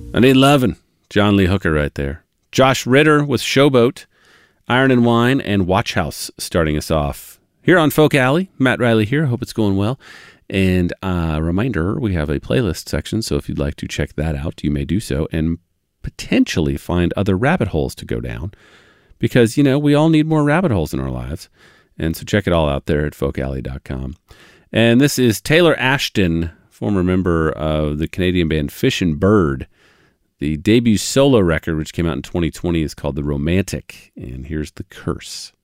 I Need Lovin'. John Lee Hooker right there. Josh Ritter with Showboat, Iron and Wine, and Watch House starting us off. Here on Folk Alley, Matt Riley here. Hope it's going well. And a reminder, we have a playlist section, so if you'd like to check that out, you may do so and potentially find other rabbit holes to go down because, you know, we all need more rabbit holes in our lives. And so check it all out there at folkalley.com. And this is Taylor Ashton, former member of the Canadian band Fish and Bird. The debut solo record, which came out in 2020, is called The Romantic. And here's The Curse.